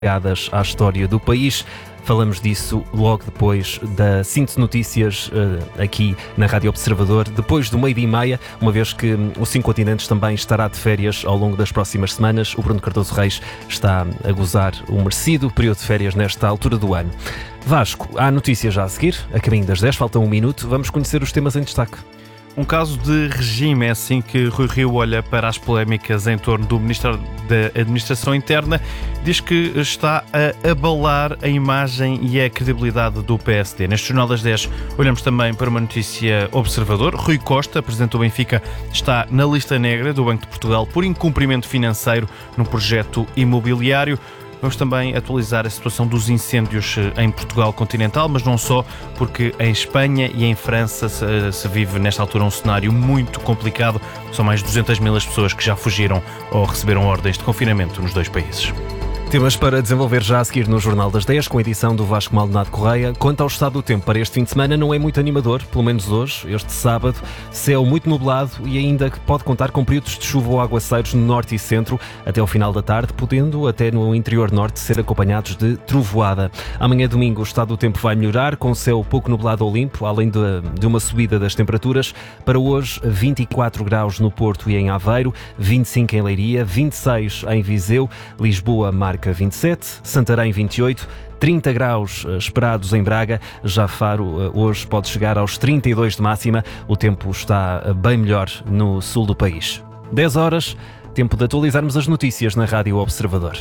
ligadas à história do país. Falamos disso logo depois da síntese de notícias aqui na Rádio Observador, depois do 12:30, uma vez que o Cinco Continentes também estará de férias ao longo das próximas semanas. O Bruno Cardoso Reis está a gozar o merecido período de férias nesta altura do ano. Vasco, há notícias já a seguir, a caminho das 10, falta um minuto. Vamos conhecer os temas em destaque. Um caso de regime, é assim que Rui Rio olha para as polémicas em torno do Ministro da Administração Interna. Diz que está a abalar a imagem e a credibilidade do PSD. Neste Jornal das 10 olhamos também para uma notícia observador. Rui Costa, presidente do Benfica, está na lista negra do Banco de Portugal por incumprimento financeiro num projeto imobiliário. Vamos também atualizar a situação dos incêndios em Portugal continental, mas não só, porque em Espanha e em França se vive nesta altura um cenário muito complicado. São mais de 200 mil as pessoas que já fugiram ou receberam ordens de confinamento nos dois países. Temas para desenvolver já a seguir no Jornal das 10, com a edição do Vasco Maldonado Correia. Quanto ao estado do tempo para este fim de semana, não é muito animador, pelo menos hoje, este sábado. Céu muito nublado e ainda que pode contar com períodos de chuva ou aguaceiros no norte e centro até ao final da tarde, podendo até no interior norte ser acompanhados de trovoada. Amanhã domingo o estado do tempo vai melhorar, com céu pouco nublado ou limpo, além de uma subida das temperaturas. Para hoje, 24 graus no Porto e em Aveiro, 25 em Leiria, 26 em Viseu, Lisboa marca 27, Santarém 28, 30 graus esperados em Braga, já Faro hoje pode chegar aos 32 de máxima, o tempo está bem melhor no sul do país. 10 horas, tempo de atualizarmos as notícias na Rádio Observador.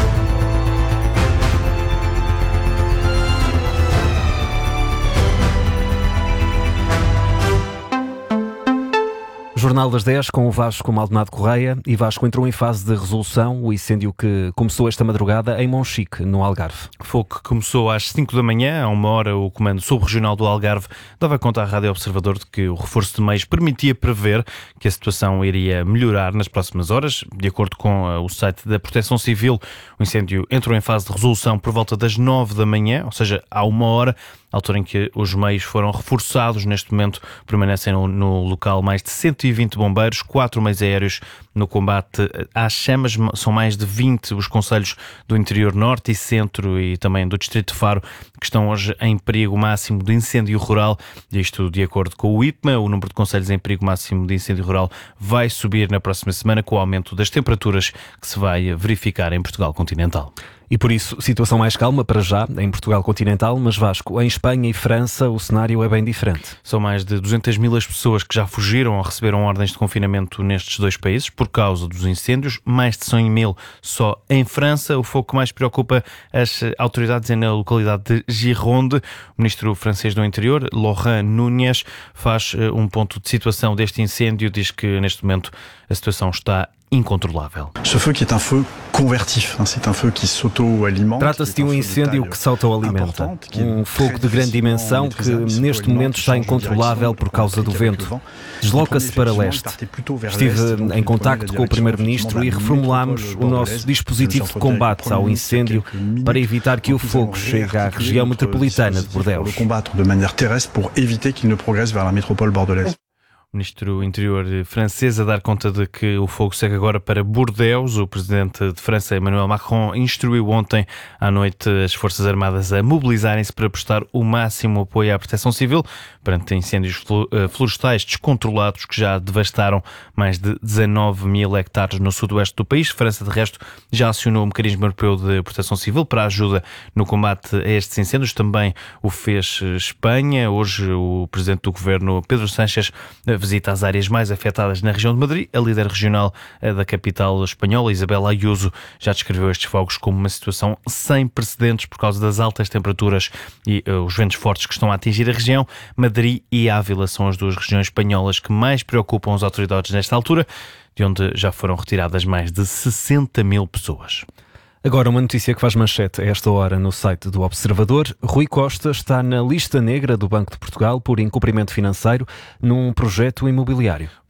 Jornal das 10 com o Vasco Maldonado Correia. E Vasco, entrou em fase de resolução o incêndio que começou esta madrugada em Monchique, no Algarve. O fogo que começou às 5 da manhã, a 1h, o Comando Subregional do Algarve dava conta à Rádio Observador de que o reforço de meios permitia prever que a situação iria melhorar nas próximas horas. De acordo com o site da Proteção Civil, o incêndio entrou em fase de resolução por volta das 9 da manhã, ou seja, há 1h, altura em que os meios foram reforçados. Neste momento permanecem no local mais de 120 bombeiros, 4 meios aéreos no combate às chamas. São mais de 20 os concelhos do interior norte e centro e também do distrito de Faro que estão hoje em perigo máximo de incêndio rural. Isto de acordo com o IPMA, o número de concelhos em perigo máximo de incêndio rural vai subir na próxima semana com o aumento das temperaturas que se vai verificar em Portugal continental. E por isso, situação mais calma para já em Portugal continental, mas Vasco, em Espanha e França o cenário é bem diferente. São mais de 200 mil as pessoas que já fugiram ou receberam ordens de confinamento nestes dois países por causa dos incêndios, mais de 100 mil só em França. O fogo que mais preocupa as autoridades é na localidade de Gironde. O ministro francês do Interior, Laurent Nunez, faz um ponto de situação deste incêndio, diz que neste momento a situação está incontrolável. Ce feu qui est un feu convertif, c'est un feu qui s'auto-alimente. Trata-se de um incêndio que se autoalimenta. Um fogo de grande dimensão que neste momento está incontrolável por causa do vento. Desloca-se para leste. Estive em contacto com o primeiro-ministro e reformulámos o nosso dispositivo de combate ao incêndio para evitar que o fogo chegue à região metropolitana de Bordeaux. Combattre de manière terrestre pour éviter qu'il ne progresse vers la métropole bordelaise. Ministro do Interior francês a dar conta de que o fogo segue agora para Bordeaux. O presidente de França, Emmanuel Macron, instruiu ontem à noite as Forças Armadas a mobilizarem-se para prestar o máximo apoio à proteção civil perante incêndios florestais descontrolados que já devastaram mais de 19 mil hectares no sudoeste do país. França, de resto, já acionou o Mecanismo Europeu de Proteção Civil para ajuda no combate a estes incêndios. Também o fez Espanha. Hoje, o presidente do governo, Pedro Sánchez, visita as áreas mais afetadas na região de Madrid. A líder regional da capital espanhola, Isabel Ayuso, já descreveu estes fogos como uma situação sem precedentes por causa das altas temperaturas e os ventos fortes que estão a atingir a região. Madrid e Ávila são as duas regiões espanholas que mais preocupam as autoridades nesta altura, de onde já foram retiradas mais de 60 mil pessoas. Agora uma notícia que faz manchete a esta hora no site do Observador. Rui Costa está na lista negra do Banco de Portugal por incumprimento financeiro num projeto imobiliário. O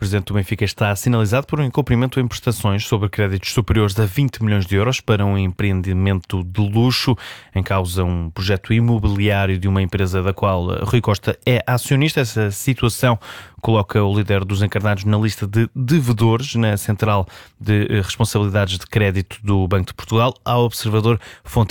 presidente do Benfica está sinalizado por um incumprimento em prestações sobre créditos superiores a 20 milhões de euros para um empreendimento de luxo. Em causa um projeto imobiliário de uma empresa da qual Rui Costa é acionista. Essa situação coloca o líder dos encarnados na lista de devedores na Central de Responsabilidades de Crédito do Banco de Portugal. Ao observador, fonte